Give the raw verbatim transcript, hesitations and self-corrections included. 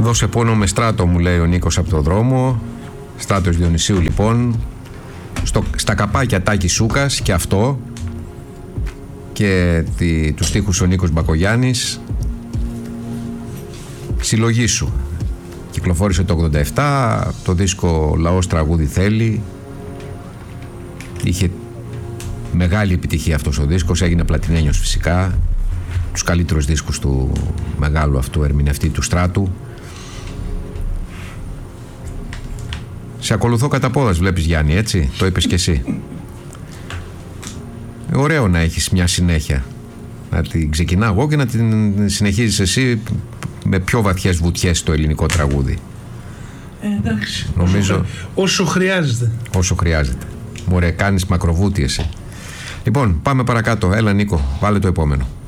Δώσε πόνο με Στράτο, μου λέει ο Νίκος από το δρόμο. Στράτος Διονυσίου λοιπόν. Στο, στα καπάκια Τάκης Σούκας και αυτό. Και τη, τους στίχους ο Νίκος Μπακογιάννης. Συλλογή σου. Κυκλοφόρησε το ογδόντα επτά. Το δίσκο Λαός Τραγούδι Θέλει. Είχε μεγάλη επιτυχία αυτός ο δίσκος. Έγινε πλατινένιος φυσικά. Τους καλύτερους δίσκους του μεγάλου αυτού ερμηνευτή του Στράτου. Σε ακολουθώ κατά πόδας, βλέπεις Γιάννη, έτσι, το είπες και εσύ. Ωραίο να έχεις μια συνέχεια. Να την ξεκινάω εγώ και να την συνεχίζεις εσύ με πιο βαθιές βουτιές στο ελληνικό τραγούδι. Ε, εντάξει. Νομίζω, όσο χρειάζεται. Όσο χρειάζεται. Μωρέ, κάνεις μακροβούτι εσύ. Λοιπόν, πάμε παρακάτω. Έλα Νίκο, βάλε το επόμενο.